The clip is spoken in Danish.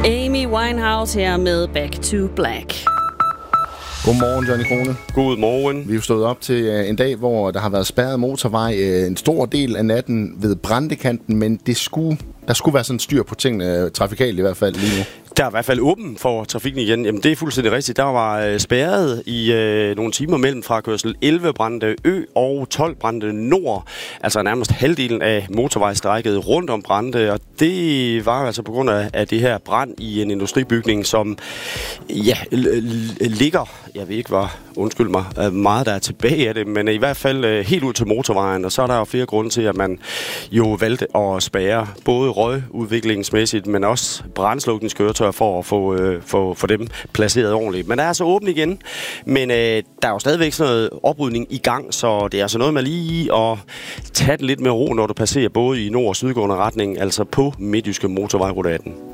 Amy Winehouse her med Back to Black. Godmorgen, Johnny Krone. Godmorgen. Vi er jo stået op til en dag, hvor der har været spærret motorvej en stor del af natten ved Brandekanten, men der skulle være sådan styr på tingene, trafikalt i hvert fald lige nu. Der er i hvert fald åben for trafikken igen. Jamen, det er fuldstændig rigtigt. Der var spærret i nogle timer mellem frakørsel 11 Brande Ø og 12 Brande Nord. Altså nærmest halvdelen af motorvejsstrækket rundt om Brande. Og det var altså på grund af det her brand i en industribygning, som ligger, jeg ved ikke hvor, undskyld mig, meget der er tilbage af det, men i hvert fald helt ud til motorvejen. Og så er der jo flere grunde til, at man jo valgte at spærre både røgudviklingsmæssigt, men også brandslukningskøretøjer for at få dem placeret ordentligt. Men der er altså åbent igen, men der er jo stadigvæk sådan noget oprydning i gang, så det er altså noget med lige at tage det lidt med ro, når du passerer både i nord- og sydgående retning, altså på Midtjyske Motorvej Rute 18.